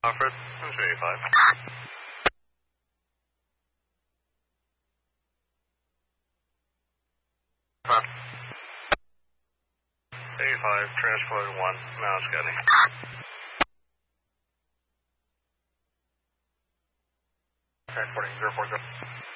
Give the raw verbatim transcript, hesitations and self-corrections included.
Alfred, two eighty-five. eighty-five, transport one, now scanning. Transporting zero four zero.